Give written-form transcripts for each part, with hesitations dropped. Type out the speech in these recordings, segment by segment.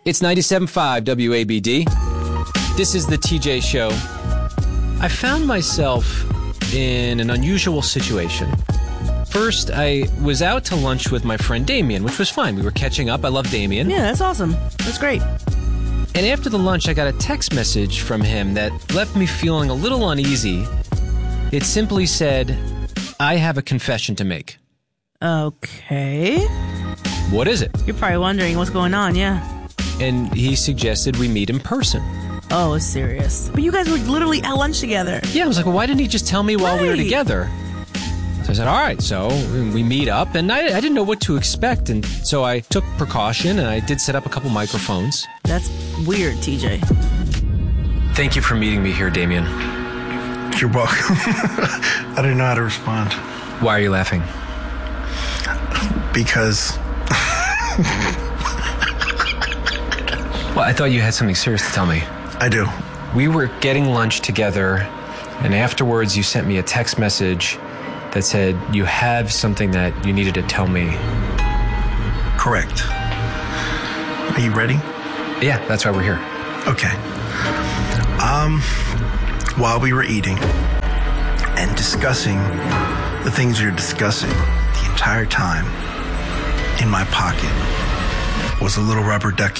It's 97.5 WABD. This is the TJ Show. I found myself in an unusual situation. First, I was out to lunch with my friend Damien, which was fine. We were catching up. I love Damien. Yeah, that's awesome. That's great. And after the lunch, I got a text message from him that left me feeling a little uneasy. It simply said, I have a confession to make. Okay. What is it? You're probably wondering what's going on, yeah. And he suggested we meet in person. Oh, it's serious. But you guys were literally at lunch together. Yeah, I was like, well, why didn't he just tell me while we were together? So I said, all right. So we meet up, and I didn't know what to expect. And so I took precaution, and I did set up a couple microphones. That's weird, TJ. Thank you for meeting me here, Damien. You're welcome. I didn't know how to respond. Why are you laughing? Because... Well, I thought you had something serious to tell me. I do. We were getting lunch together, and afterwards you sent me a text message that said you have something that you needed to tell me. Correct. Are you ready? Yeah, that's why we're here. Okay. While we were eating and discussing the things we were discussing the entire time, in my pocket was a little rubber ducky.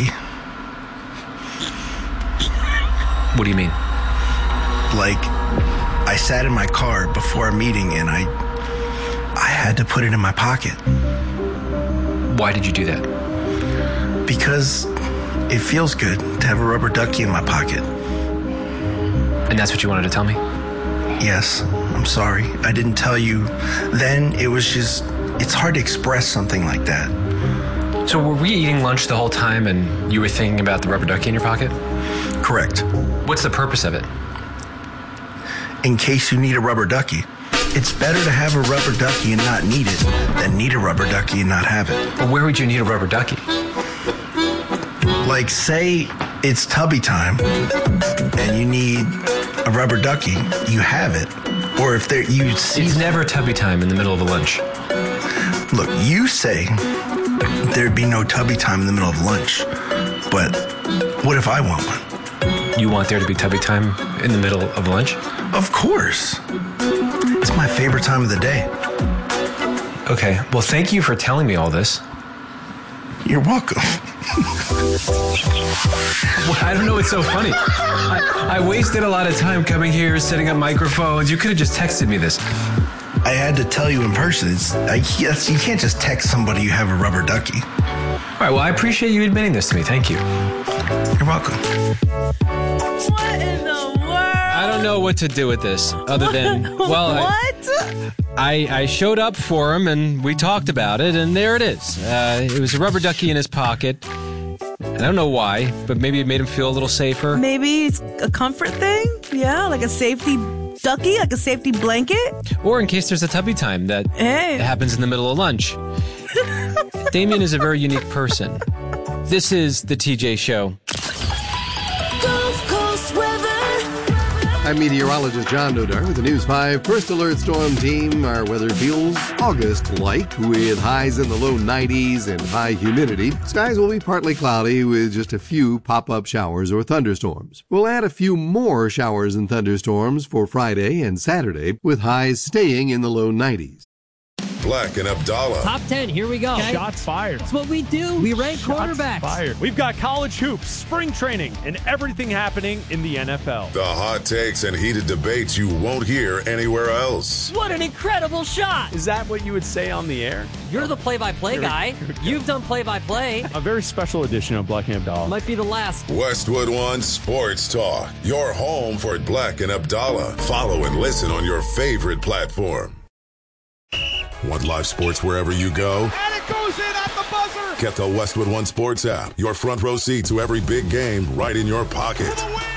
What do you mean? Like, I sat in my car before a meeting and I had to put it in my pocket. Why did you do that? Because it feels good to have a rubber ducky in my pocket. And that's what you wanted to tell me? Yes, I'm sorry. I didn't tell you then. It was just, it's hard to express something like that. So were we eating lunch the whole time and you were thinking about the rubber ducky in your pocket? Correct. What's the purpose of it? In case you need a rubber ducky. It's better to have a rubber ducky and not need it than need a rubber ducky and not have it. Well, where would you need a rubber ducky? Like, say it's tubby time and you need a rubber ducky, you have it. Or if there you see... It's never tubby time in the middle of a lunch. Look, you say there'd be no tubby time in the middle of lunch, but what if I want one? You want there to be tubby time in the middle of lunch? Of course. It's my favorite time of the day. Okay, well, thank you for telling me all this. You're welcome. Well, I don't know what's so funny. I wasted a lot of time coming here, setting up microphones. You could have just texted me this. I had to tell you in person. You can't just text somebody you have a rubber ducky. All right, well, I appreciate you admitting this to me. Thank you. You're welcome. What in the world? I don't know what to do with this other than, well, what? I showed up for him and we talked about it, and there it is. It was a rubber ducky in his pocket. I don't know why, but maybe it made him feel a little safer. Maybe it's a comfort thing? Yeah, like a safety ducky, like a safety blanket? Or in case there's a tubby time that happens in the middle of lunch. Damien is a very unique person. This is the TJ Show. Gulf Coast weather. I'm meteorologist John Nodar with the News 5 First Alert Storm Team. Our weather feels August-like with highs in the low 90s and high humidity. Skies will be partly cloudy with just a few pop-up showers or thunderstorms. We'll add a few more showers and thunderstorms for Friday and Saturday with highs staying in the low 90s. Black and Abdallah. Top 10, here we go. Okay. Shots fired. That's what we do. We rank quarterbacks. Fired. We've got college hoops, spring training, and everything happening in the NFL. The hot takes and heated debates you won't hear anywhere else. What an incredible shot. Is that what you would say on the air? You're the play-by-play guy. You've done play-by-play. A very special edition of Black and Abdallah. Might be the last. Westwood One Sports Talk. Your home for Black and Abdallah. Follow and listen on your favorite platform. Want live sports wherever you go? And it goes in at the buzzer! Get the Westwood One Sports app. Your front row seat to every big game right in your pocket.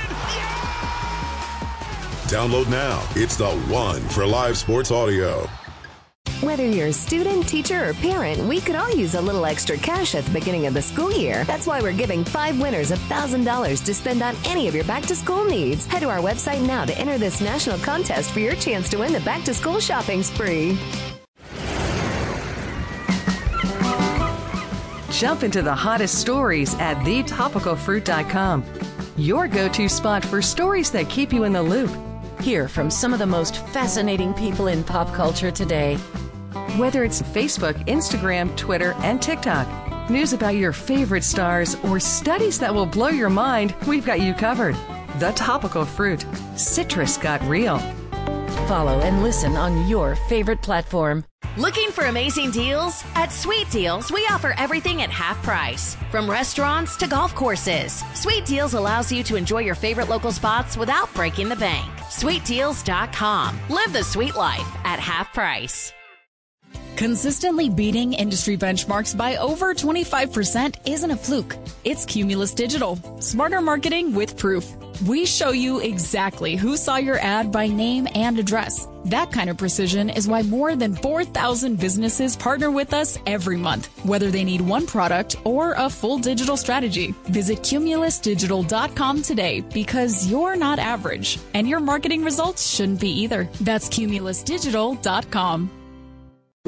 Download now. It's the one for live sports audio. Whether you're a student, teacher, or parent, we could all use a little extra cash at the beginning of the school year. That's why we're giving 5 winners $1,000 to spend on any of your back-to-school needs. Head to our website now to enter this national contest for your chance to win the back-to-school shopping spree. Jump into the hottest stories at thetopicalfruit.com. Your go-to spot for stories that keep you in the loop. Hear from some of the most fascinating people in pop culture today. Whether it's Facebook, Instagram, Twitter, and TikTok, news about your favorite stars, or studies that will blow your mind, we've got you covered. The Topical Fruit. Citrus got real. Follow and listen on your favorite platform. Looking for amazing deals? At Sweet Deals, we offer everything at half price. From restaurants to golf courses, Sweet Deals allows you to enjoy your favorite local spots without breaking the bank. SweetDeals.com. Live the sweet life at half price. Consistently beating industry benchmarks by over 25% isn't a fluke. It's Cumulus Digital. Smarter marketing with proof. We show you exactly who saw your ad by name and address. That kind of precision is why more than 4,000 businesses partner with us every month, whether they need one product or a full digital strategy. Visit cumulusdigital.com today because you're not average, and your marketing results shouldn't be either. That's cumulusdigital.com.